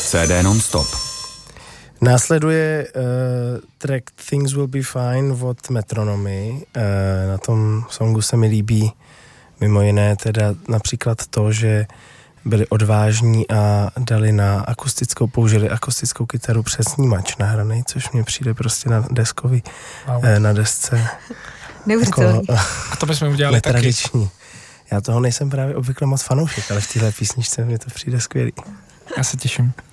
CD non-stop. Následuje track Things Will Be Fine od Metronomy. Na tom songu se mi líbí mimo jiné teda například to, že byli odvážní a použili akustickou kytaru přes snímač nahraný, což mně přijde prostě na deskový, na desce. Neuvěřitelný. Jako, a to bychom udělali netradiční. Taky. Já toho nejsem právě obvykle moc fanoušek, ale v téhle písničce mi to přijde skvělý. Já se těším.